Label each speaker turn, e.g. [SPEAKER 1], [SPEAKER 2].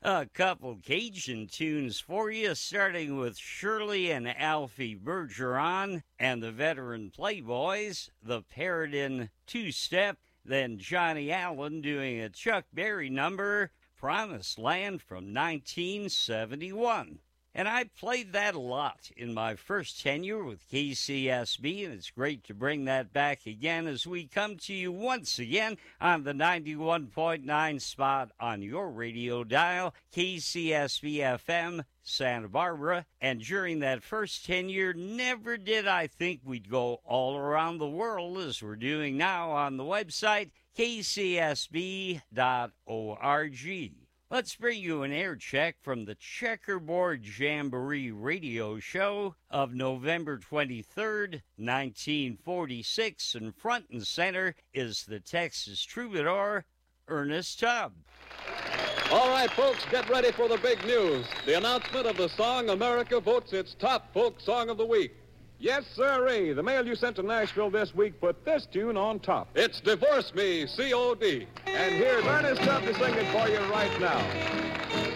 [SPEAKER 1] A couple Cajun tunes for you, starting with Shirley and Alfie Bergeron and the Veteran Playboys, the Paradin two-step, then Johnny Allen doing a Chuck Berry number, Promised Land from 1971. And I played that a lot in my first tenure with KCSB, and it's great to bring that back again as we come to you once again on the 91.9 spot on your radio dial, KCSB-FM, Santa Barbara. And during that first tenure, never did I think we'd go all around the world as we're doing now on the website, kcsb.org. Let's bring you an air check from the Checkerboard Jamboree radio show of November 23rd, 1946, and front and center is the Texas troubadour, Ernest Tubb.
[SPEAKER 2] All right, folks, get ready for the big news. The announcement of the song America votes its top folk song of the week.
[SPEAKER 3] Yes, sirree. The mail you sent to Nashville this week put this tune on top.
[SPEAKER 2] It's Divorce Me, C.O.D.
[SPEAKER 3] And here's Ernest Tubb to sing it for you right now.